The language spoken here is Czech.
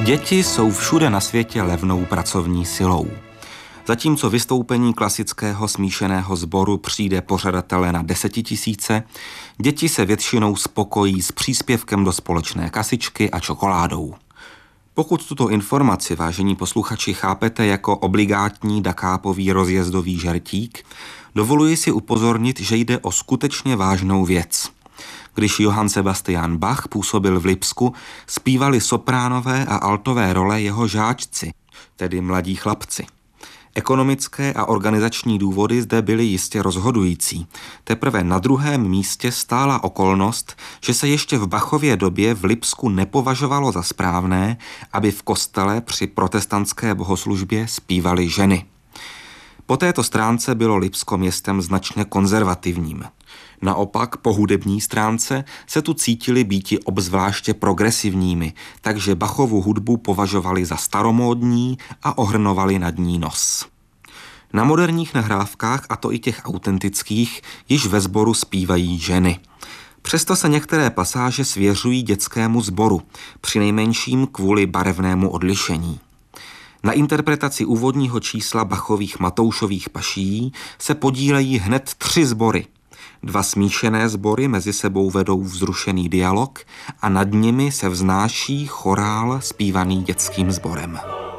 Děti jsou všude na světě levnou pracovní silou. Zatímco vystoupení klasického smíšeného sboru přijde pořadatele na 10 000, děti se většinou spokojí s příspěvkem do společné kasičky a čokoládou. Pokud tuto informaci, vážení posluchači, chápete jako obligátní dakápový rozjezdový žertík, dovoluji si upozornit, že jde o skutečně vážnou věc. Když Johann Sebastian Bach působil v Lipsku, zpívali sopránové a altové role jeho žáčci, tedy mladí chlapci. Ekonomické a organizační důvody zde byly jistě rozhodující. Teprve na druhém místě stála okolnost, že se ještě v Bachově době v Lipsku nepovažovalo za správné, aby v kostele při protestantské bohoslužbě zpívaly ženy. Po této stránce bylo Lipsko městem značně konzervativním. Naopak po hudební stránce se tu cítili býti obzvláště progresivními, takže Bachovu hudbu považovali za staromódní a ohrnovali nad ní nos. Na moderních nahrávkách, a to i těch autentických, již ve sboru zpívají ženy. Přesto se některé pasáže svěřují dětskému sboru, přinejmenším kvůli barevnému odlišení. Na interpretaci úvodního čísla Bachových Matoušových paší se podílejí hned 3 sbory. 2 smíšené sbory mezi sebou vedou vzrušený dialog a nad nimi se vznáší chorál zpívaný dětským sborem.